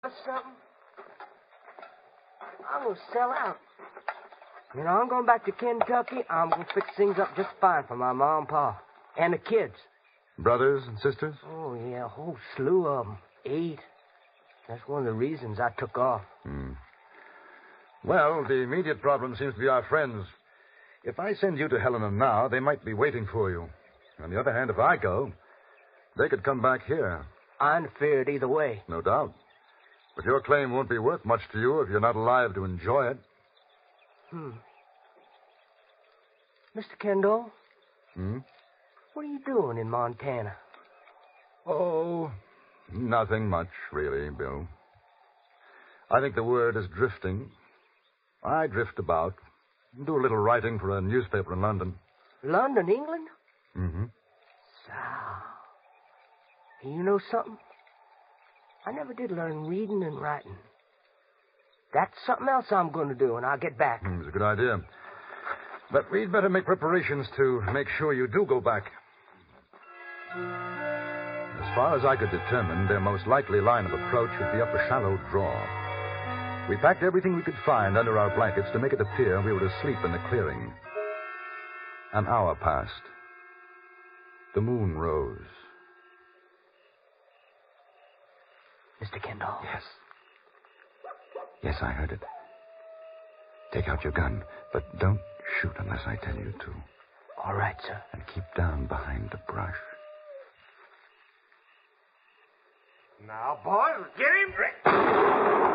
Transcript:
Something? I'm going to sell out. You know, I'm going back to Kentucky. I'm going to fix things up just fine for my mom and pa. And the kids. Brothers and sisters? Oh, yeah, a whole slew of them. 8. That's one of the reasons I took off. Well, the immediate problem seems to be our friends. If I send you to Helena now, they might be waiting for you. On the other hand, if I go, they could come back here. I'm feared either way. No doubt. But your claim won't be worth much to you if you're not alive to enjoy it. Mr. Kendall? Hmm? What are you doing in Montana? Oh, nothing much, really, Bill. I think the word is drifting. I drift about, do a little writing for a newspaper in London. London, England? Mm-hmm. So, you know something? I never did learn reading and writing. That's something else I'm going to do when I get back. It's a good idea. But we'd better make preparations to make sure you do go back. As far as I could determine, their most likely line of approach would be up a shallow draw. We packed everything we could find under our blankets to make it appear we were asleep in the clearing. An hour passed. The moon rose. Mr. Kendall. Yes. Yes, I heard it. Take out your gun, but don't shoot unless I tell you to. All right, sir. And keep down behind the brush. Now, boys, get him.